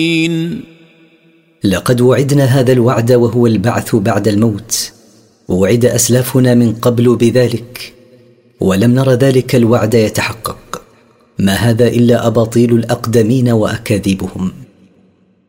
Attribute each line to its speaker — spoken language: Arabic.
Speaker 1: لقد وعدنا هذا الوعد وهو البعث بعد الموت، ووعد أسلافنا من قبل بذلك ولم نر ذلك الوعد يتحقق. ما هذا إلا أباطيل الأقدمين وأكاذيبهم.